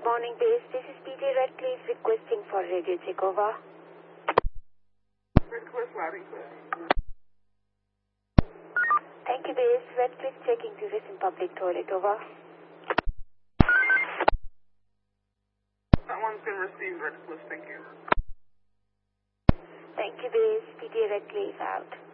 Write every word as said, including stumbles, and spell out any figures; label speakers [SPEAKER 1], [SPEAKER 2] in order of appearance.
[SPEAKER 1] Good morning, base. This is P J Redcliffe requesting for radio check. Over.
[SPEAKER 2] Redcliffe, Waddington.
[SPEAKER 1] Thank you, base. Redcliffe checking to in public toilet. Over.
[SPEAKER 2] That one's been received, Redcliffe. Thank you.
[SPEAKER 1] Thank you, base. P J Redcliffe out.